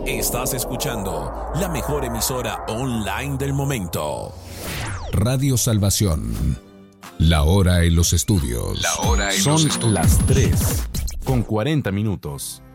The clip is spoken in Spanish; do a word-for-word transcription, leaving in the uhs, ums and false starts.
Estás escuchando la mejor emisora online del momento. Radio Salvación. La hora en los estudios. La hora en Son los estudios. las tres con cuarenta minutos.